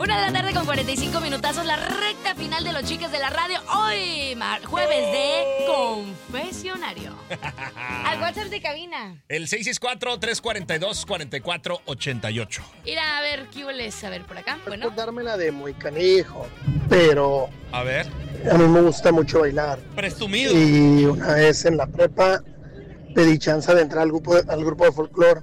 1:45 a.m, minutazos, la recta final de los Chicas de la Radio. Hoy, jueves de confesionario. Al WhatsApp de cabina. El 664-342-4488. Ir a ver, ¿qué hueles? A ver, por acá. Bueno. Dármela de muy canijo, pero A ver. a mí me gusta mucho bailar. Presumido. Y una vez en la prepa pedí chance de entrar al grupo de folclore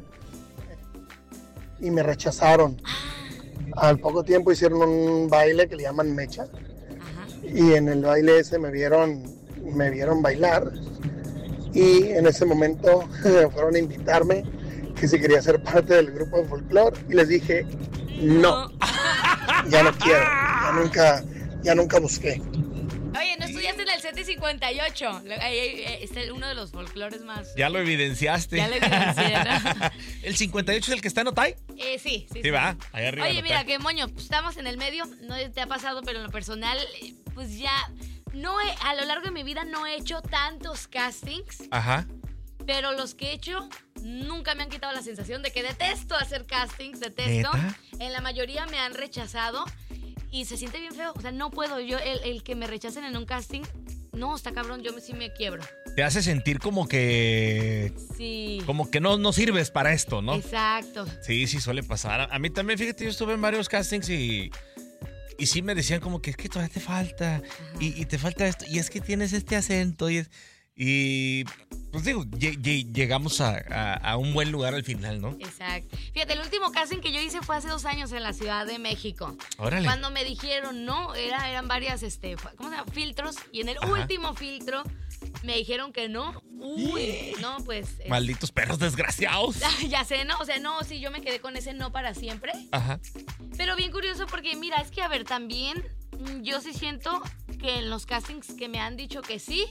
y me rechazaron. Al poco tiempo hicieron un baile que le llaman mecha. Ajá. Y en el baile ese me vieron bailar. Y en ese momento fueron a invitarme que si quería ser parte del grupo de folclore. Y les dije, no, ya no quiero, ya nunca busqué. Oye, ¿no estudiaste en el 758? Es uno de los folclores más... Ya lo evidenciaste. Ya lo evidencié, ¿no? ¿El 58 es el que está en Otay? Sí. Sí, va. Ahí arriba. Oye, en mira, Otay. que moño, pues, estamos en el medio, no te ha pasado, pero en lo personal, pues ya... a lo largo de mi vida no he hecho tantos castings, Ajá. pero los que he hecho nunca me han quitado la sensación de que detesto hacer castings, detesto. ¿Neta? En la mayoría me han rechazado y se siente bien feo. O sea, no puedo. Yo, el que me rechacen en un casting, no, está cabrón, yo sí me quiebro. Te hace sentir como que... Sí. Como que no sirves para esto, ¿no? Exacto. Sí, suele pasar. A mí también, fíjate, yo estuve en varios castings y sí me decían como que es que todavía te falta y te falta esto y es que tienes este acento y pues digo, llegamos a un buen lugar al final, ¿no? Exacto. Fíjate, el último casting que yo hice fue hace 2 años en la Ciudad de México. Órale. Cuando me dijeron no, eran varias, ¿cómo se llama? Filtros. Y en el último filtro me dijeron que no. Uy, no, pues... Malditos perros desgraciados. Ya sé, ¿no? O sea, no, sí, yo me quedé con ese no para siempre. Ajá. Pero bien curioso porque, mira, es que, a ver, también yo sí siento que en los castings que me han dicho que sí,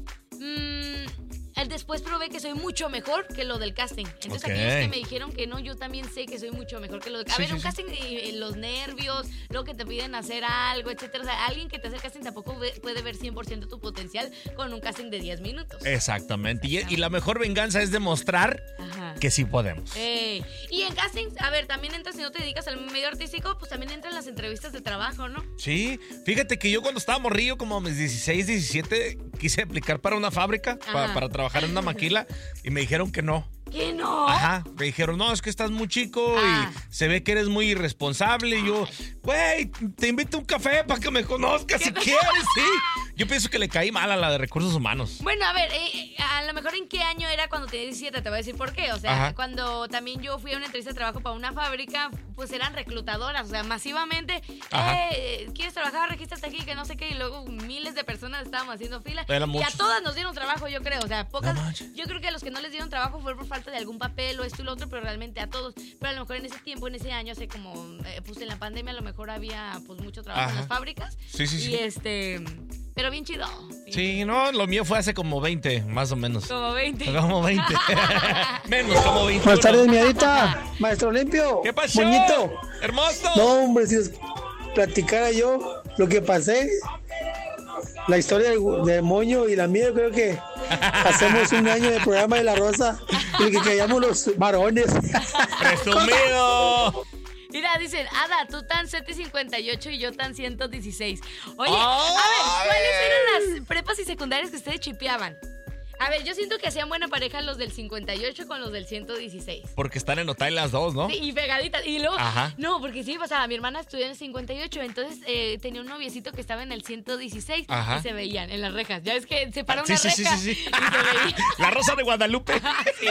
después probé que soy mucho mejor que lo del casting. Entonces, aquellos que me dijeron que no, yo también sé que soy mucho mejor que lo del... A ver, un casting, los nervios, luego que te piden hacer algo, etcétera. O sea, alguien que te hace el casting tampoco puede ver 100% tu potencial con un casting de 10 minutos. Exactamente. Y la mejor venganza es demostrar que sí podemos. Y en castings, a ver, también entras, si no te dedicas al medio artístico, pues también entran las entrevistas de trabajo, ¿no? Sí, fíjate que yo cuando estaba morrillo, como a mis 16, 17, quise aplicar para una fábrica, para trabajar en una maquila, y me dijeron que no. ¿Qué no? Ajá, me dijeron, no, es que estás muy chico y se ve que eres muy irresponsable. Y yo, güey, te invito a un café para que me conozcas si quieres, sí. Yo pienso que le caí mal a la de recursos humanos. Bueno, a ver, a lo mejor en qué año era cuando tenía 17, te voy a decir por qué. O sea, cuando también yo fui a una entrevista de trabajo para una fábrica, pues eran reclutadoras, o sea, masivamente, ¿quieres trabajar? Regístrate aquí, que no sé qué. Y luego miles de personas estábamos haciendo fila. Y a todas nos dieron trabajo, yo creo. O sea, pocas. Yo creo que a los que no les dieron trabajo fue por falta de algún papel o esto y lo otro, pero realmente a todos. Pero a lo mejor en ese tiempo, en ese año, hace como, pues en la pandemia a lo mejor había pues mucho trabajo en las fábricas. Sí. Y pero bien chido. Sí, no, lo mío fue hace como 20, más o menos. Como 20. Como 20. Menos, como 20. Buenas tardes, miadita. Maestro Limpio. ¿Qué pasó? Moñito. Hermoso. No, hombre, si os platicara yo lo que pasé, la historia de Moño y la mía, yo creo que hacemos un año de programa de La Rosa y que callamos los varones. ¡Presumido! Mira, dicen, Ada, tú tan 758 y yo tan 116. Oye, a ver, ¿cuáles eran las prepas y secundarias que ustedes chipeaban? A ver, yo siento que hacían buena pareja los del 58 con los del 116. Porque están en Otay las dos, ¿no? Sí, y pegaditas. Y luego, no, porque sí, pasaba, mi hermana estudió en el 58, entonces tenía un noviecito que estaba en el 116 y se veían en las rejas. Ya ves que se para una reja y se veía. La Rosa de Guadalupe. Sí.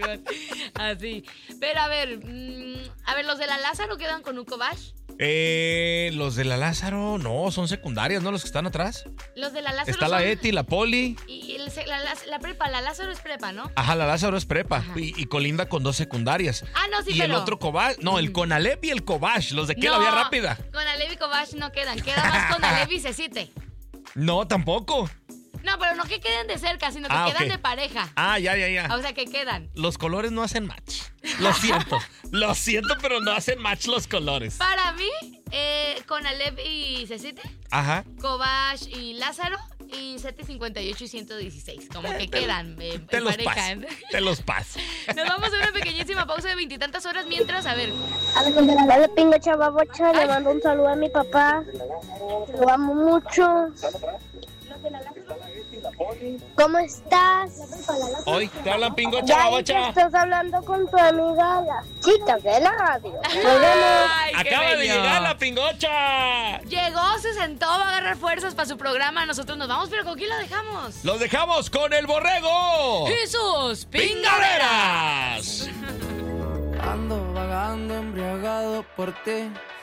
Así. Pero a ver, los de la Lázaro quedan con un Cobach. Los de la Lázaro, no, son secundarias, ¿no? Los que están atrás. Los de la Lázaro está la Eti, la Poli. Y la prepa, la Lázaro es prepa, ¿no? Ajá, la Lázaro es prepa y colinda con 2 secundarias. No, sí, y pero... el otro Cobach, no, el Conalep y el Cobach, los de que la vía rápida. Conalep y Cobach no quedan, queda más Conalep y Cecite. No, tampoco. No, pero no que queden de cerca, sino que quedan de pareja. Ya. O sea, que quedan. Los colores no hacen match. Lo siento, pero no hacen match los colores. Para mí, Conalep y Cecite. Ajá. Cobach y Lázaro. y 758 y 116. Como que quedan te los paso. Te los paso. Nos vamos a una pequeñísima pausa de 20 y tantas horas mientras, a ver. Hola, Pingocha Babocha, le mando un saludo a mi papá. Lo amo mucho. ¿Cómo estás? Hoy te hablan Pingocha Babocha. Estás hablando con tu amiga la chica de la radio. Acaba de llegar la Pingocha. Llegó, se sentó, va a agarrar fuerzas para su programa. Nosotros nos vamos, pero ¿con quién lo dejamos? Los dejamos con el borrego y sus Pingaderas. Ando vagando embriagado por ti.